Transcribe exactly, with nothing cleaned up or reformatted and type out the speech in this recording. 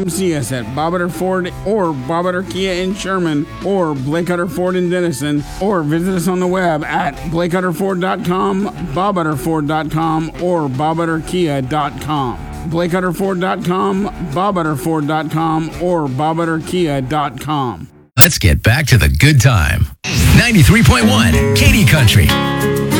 See us at Bob Utter Ford or Bob Utter Kia in Sherman or Blake Utter Ford in Denison, or visit us on the web at blake utter ford dot com, bob utter ford dot com, or bob utter kia dot com. blake utter ford dot com, bob utter ford dot com, or bob utter kia dot com. Let's get back to the good time. ninety-three point one Katy Country.